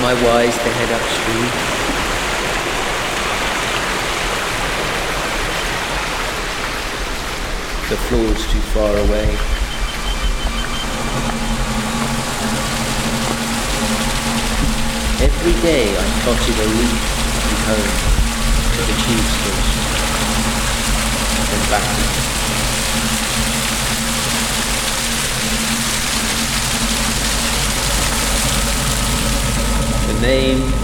my wise to head upstream. The floor's too far away. Every day I trotted a leaf home to the tube station, then back again. The name